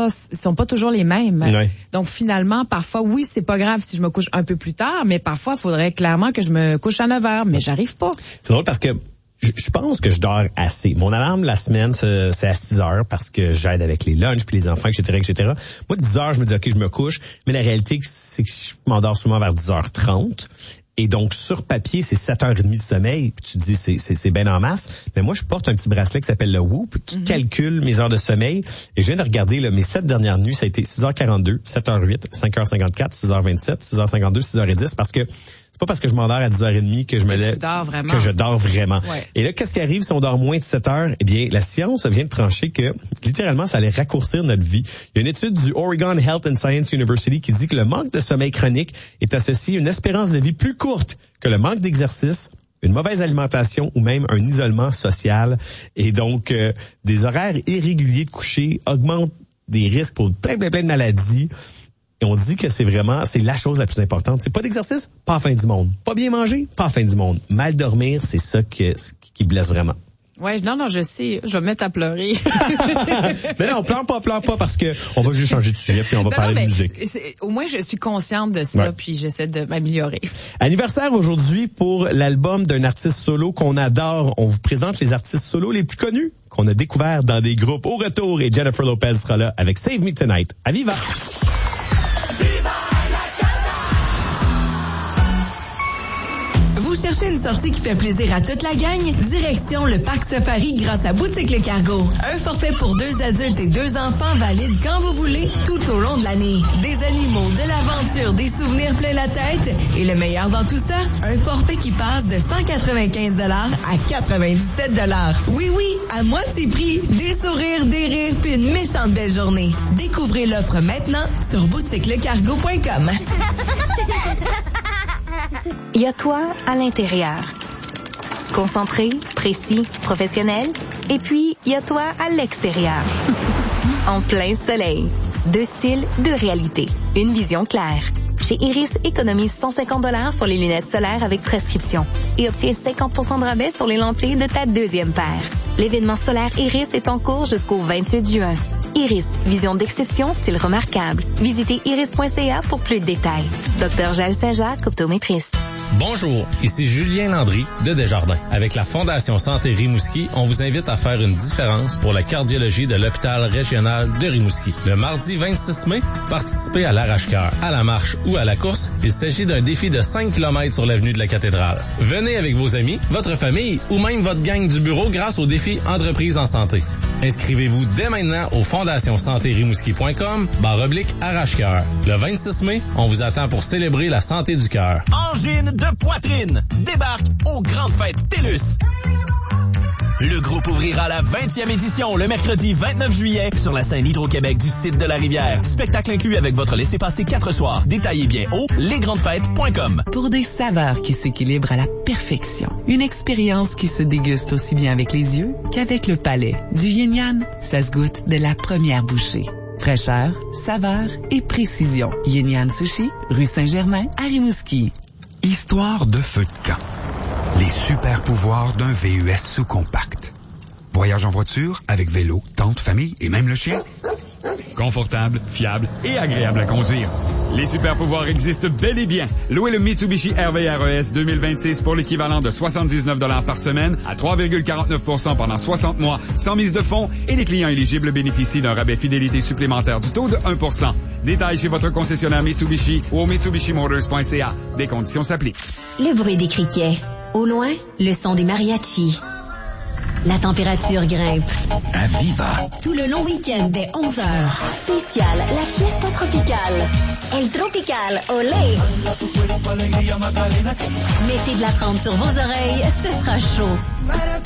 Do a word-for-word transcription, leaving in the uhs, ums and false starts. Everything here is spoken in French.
pas, sont pas toujours les mêmes. Ouais. Donc, finalement, parfois, oui, c'est pas grave si je me couche un peu plus tard, mais parfois, il faudrait clairement que je me couche à neuf heures, mais j'arrive pas. C'est drôle parce que je, je pense que je dors assez. Mon alarme la semaine, c'est, c'est à six heures parce que j'aide avec les lunchs puis les enfants, et cetera, et cetera. Moi, dix heures, je me dis, OK, je me couche. Mais la réalité, c'est que je m'endors souvent vers dix heures trente. Et donc, sur papier, c'est sept heures trente de sommeil. Puis tu te dis, c'est, c'est, c'est bien en masse. Mais moi, je porte un petit bracelet qui s'appelle le Whoop, qui mm-hmm. calcule mes heures de sommeil. Et je viens de regarder, là, mes sept dernières nuits, ça a été six heures quarante-deux, sept heures huit, cinq heures cinquante-quatre, six heures vingt-sept, six heures cinquante-deux, six heures dix, parce que c'est pas parce que je m'endors à dix heures trente que je me lève, que je dors vraiment. Ouais. Et là, qu'est-ce qui arrive si on dort moins de sept heures? Eh bien, la science vient de trancher que, littéralement, ça allait raccourcir notre vie. Il y a une étude du Oregon Health and Science University qui dit que le manque de sommeil chronique est associé à une espérance de vie plus courte que le manque d'exercice, une mauvaise alimentation ou même un isolement social. Et donc, euh, des horaires irréguliers de coucher augmentent des risques pour plein, plein, plein de maladies. Et on dit que c'est vraiment, c'est la chose la plus importante. C'est pas d'exercice, pas la fin du monde. Pas bien manger, pas la fin du monde. Mal dormir, c'est ça que, qui blesse vraiment. Ouais, non, non, je sais. Je vais me mettre à pleurer. Mais non, pleure pas, pleure pas, parce que on va juste changer de sujet puis on va non, parler non, de musique. Au moins, je suis consciente de ça, ouais. Puis j'essaie de m'améliorer. Anniversaire aujourd'hui pour l'album d'un artiste solo qu'on adore. On vous présente les artistes solos les plus connus qu'on a découverts dans des groupes. Au retour, et Jennifer Lopez sera là avec Save Me Tonight. À Viva! Vous cherchez une sortie qui fait plaisir à toute la gang? Direction le Parc Safari grâce à Boutique Le Cargo. Un forfait pour deux adultes et deux enfants valide quand vous voulez, tout au long de l'année. Des animaux, de l'aventure, des souvenirs plein la tête. Et le meilleur dans tout ça, un forfait qui passe de cent quatre-vingt-quinze dollars à quatre-vingt-dix-sept dollars. Oui, oui, à moitié prix, des sourires, des rires, puis une méchante belle journée. Découvrez l'offre maintenant sur boutique le cargo point com. Il y a toi à l'intérieur. Concentré, précis, professionnel. Et puis, il y a toi à l'extérieur. En plein soleil. Deux styles, deux réalités. Une vision claire. Chez Iris, économise cent cinquante dollars sur les lunettes solaires avec prescription et obtiens cinquante pour cent de rabais sur les lentilles de ta deuxième paire. L'événement solaire Iris est en cours jusqu'au vingt-huit juin. Iris, vision d'exception, style remarquable. Visitez iris point c a pour plus de détails. Docteur Jaël Saint-Jacques, optométriste. Bonjour, ici Julien Landry de Desjardins. Avec la Fondation Santé Rimouski, on vous invite à faire une différence pour la cardiologie de l'hôpital régional de Rimouski. Le mardi vingt-six mai, participez à l'arrache-cœur, à la marche ou à la course. Il s'agit d'un défi de cinq kilomètres sur l'avenue de la Cathédrale. Venez avec vos amis, votre famille ou même votre gang du bureau grâce au défi Entreprise en santé. Inscrivez-vous dès maintenant au fondation santé rimouski point com barre oblique arrache-cœur. Le vingt-six mai, on vous attend pour célébrer la santé du cœur. Angine de poitrine débarque aux grandes fêtes TELUS. Le groupe ouvrira la vingtième édition le mercredi vingt-neuf juillet sur la scène Hydro-Québec du site de la Rivière. Spectacle inclus avec votre laissez-passer quatre soirs. Détaillez bien au les grandes fêtes point com. Pour des saveurs qui s'équilibrent à la perfection. Une expérience qui se déguste aussi bien avec les yeux qu'avec le palais. Du yin yang, ça se goûte de la première bouchée. Fraîcheur, saveur et précision. Yin Yang Sushi, rue Saint-Germain, à Rimouski. Histoire de feu de camp. Les super pouvoirs d'un V U S sous-compact. Voyage en voiture, avec vélo, tente, famille et même le chien. Confortable, fiable et agréable à conduire. Les super pouvoirs existent bel et bien. Louez le Mitsubishi R V R E S deux mille vingt-six pour l'équivalent de soixante-dix-neuf dollars par semaine à trois virgule quarante-neuf pour cent pendant soixante mois, sans mise de fonds, et les clients éligibles bénéficient d'un rabais fidélité supplémentaire du taux de un pour cent. Détails chez votre concessionnaire Mitsubishi ou au mitsubishi motors point c a. Des conditions s'appliquent. Le bruit des criquets. Au loin, le son des mariachis. La température grimpe. À Viva. Tout le long week-end dès onze heures. Spécial, la fiesta tropicale. El Tropical, olé! Mettez de la trempe sur vos oreilles, ce sera chaud.